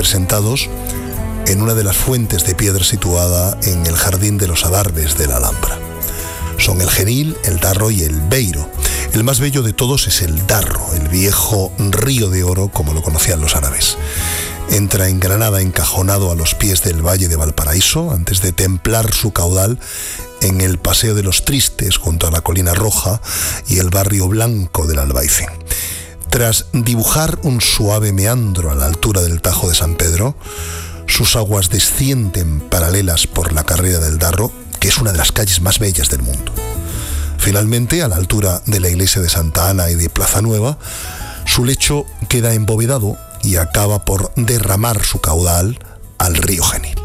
representados en una de las fuentes de piedra situada en el Jardín de los Adarves de la Alhambra. Son el Genil, el Darro y el Beiro. El más bello de todos es el Darro, el viejo río de oro como lo conocían los árabes. Entra en Granada encajonado a los pies del Valle de Valparaíso antes de templar su caudal en el Paseo de los Tristes junto a la Colina Roja y el barrio blanco del Albaicín. Tras dibujar un suave meandro a la altura del Tajo de San Pedro, sus aguas descienden paralelas por la carrera del Darro, que es una de las calles más bellas del mundo. Finalmente, a la altura de la iglesia de Santa Ana y de Plaza Nueva, su lecho queda embovedado y acaba por derramar su caudal al río Genil.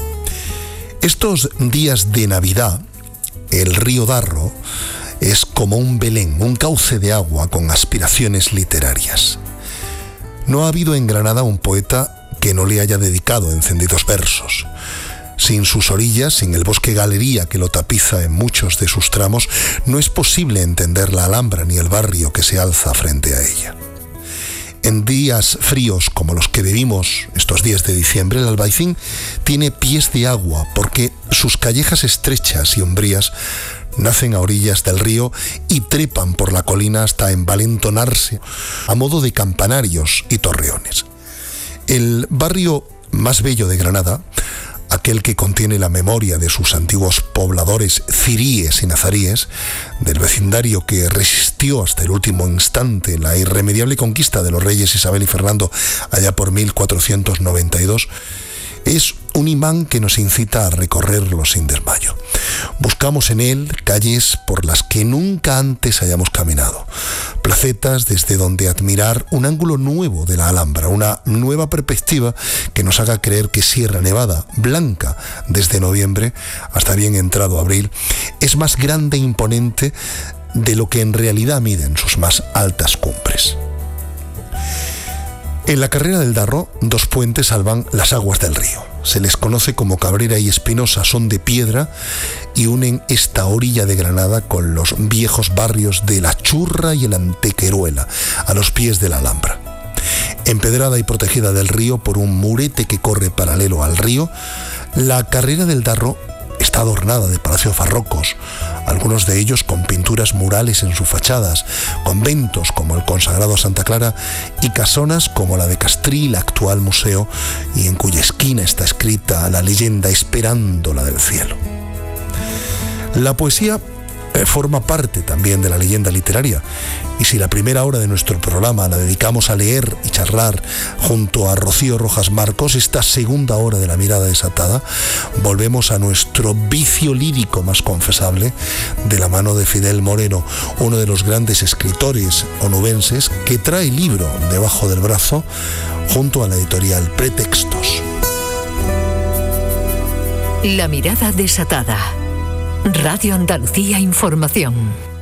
Estos días de Navidad, el río Darro es como un Belén, un cauce de agua con aspiraciones literarias. No ha habido en Granada un poeta que no le haya dedicado encendidos versos. Sin sus orillas, sin el bosque galería que lo tapiza en muchos de sus tramos, no es posible entender la Alhambra ni el barrio que se alza frente a ella. En días fríos como los que vivimos estos días de diciembre, el Albaicín tiene pies de agua porque sus callejas estrechas y umbrías nacen a orillas del río y trepan por la colina hasta envalentonarse a modo de campanarios y torreones. El barrio más bello de Granada, aquel que contiene la memoria de sus antiguos pobladores ciríes y nazaríes, del vecindario que resistió hasta el último instante la irremediable conquista de los reyes Isabel y Fernando allá por 1492, es un imán que nos incita a recorrerlo sin desmayo. Buscamos en él calles por las que nunca antes hayamos caminado, placetas desde donde admirar un ángulo nuevo de la Alhambra, una nueva perspectiva que nos haga creer que Sierra Nevada, blanca desde noviembre hasta bien entrado abril, es más grande e imponente de lo que en realidad miden sus más altas cumbres. En la carrera del Darro, dos puentes salvan las aguas del río. Se les conoce como Cabrera y Espinosa, son de piedra y unen esta orilla de Granada con los viejos barrios de La Churra y el Antequeruela, a los pies de la Alhambra. Empedrada y protegida del río por un murete que corre paralelo al río, la carrera del Darro está adornada de palacios barrocos, algunos de ellos con pinturas murales en sus fachadas, conventos como el consagrado Santa Clara y casonas como la de Castrí, el actual museo, y en cuya esquina está escrita la leyenda Esperándola del cielo. La poesía forma parte también de la leyenda literaria, y si la primera hora de nuestro programa la dedicamos a leer y charlar junto a Rocío Rojas Marcos, esta segunda hora de La Mirada Desatada volvemos a nuestro vicio lírico más confesable de la mano de Fidel Moreno, uno de los grandes escritores onubenses que trae libro debajo del brazo junto a la editorial Pretextos. La Mirada Desatada. Radio Andalucía Información.